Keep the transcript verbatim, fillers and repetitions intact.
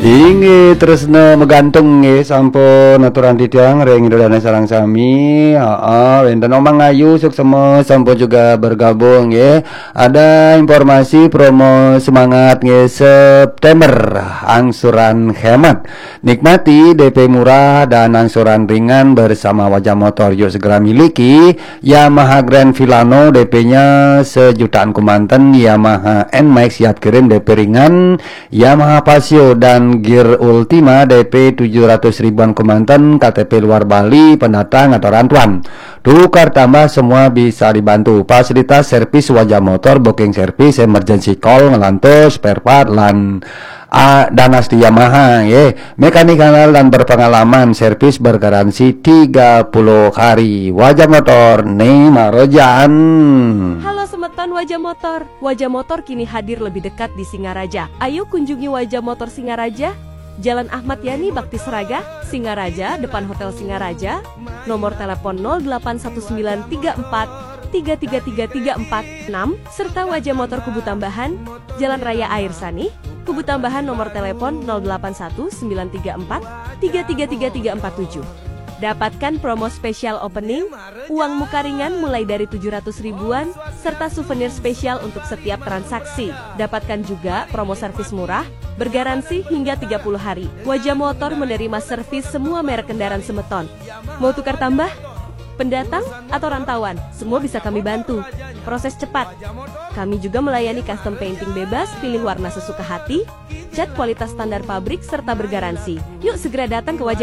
Ingi terus no megantung nge sampun aturan titiang ring dana sarang sami. Heeh, wenten omang ayu suksema sampun juga bergabung ya. Ada informasi promo semangat nge September angsuran hemat. Nikmati D P murah dan angsuran ringan bersama Wajah Motor. Yuk segera miliki Yamaha Grand Villano D P-nya sejutaan kumanten, Yamaha N-Max siap kirim D P ringan, Yamaha Pasio dan Gear Ultima D P tujuh ratus ribuan kumanten, K T P luar Bali, pendatang atau rantuan. Tukar tambah semua bisa dibantu. Fasilitas servis Wajah Motor, booking servis, emergency call, ngelantos, spare part, lan A, Danas di Yamaha ye. Mekanik handal dan berpengalaman, servis bergaransi tiga puluh hari. Wajah Motor Nema Rojan. Halo semeton Wajah Motor. Wajah Motor kini hadir lebih dekat di Singaraja. Ayo kunjungi Wajah Motor Singaraja, Jalan Ahmad Yani Bakti Seraga, Singaraja, depan Hotel Singaraja. Nomor telepon nol delapan satu sembilan tiga empat tiga tiga tiga tiga empat enam, serta Wajah Motor Kubu Tambahan, Jalan Raya Air Sani, Kubu Tambahan, nomor telepon nol delapan satu sembilan tiga empat tiga tiga tiga tiga empat tujuh. Dapatkan promo spesial opening, uang muka ringan mulai dari tujuh ratus ribuan, serta souvenir spesial untuk setiap transaksi. Dapatkan juga promo servis murah, bergaransi hingga tiga puluh hari. Wajah Motor menerima servis semua merek kendaraan semeton. Mau tukar tambah? Pendatang atau rantauan, semua bisa kami bantu. Proses cepat. Kami juga melayani custom painting bebas, pilih warna sesuka hati, cat kualitas standar pabrik, serta bergaransi. Yuk segera datang ke Wajah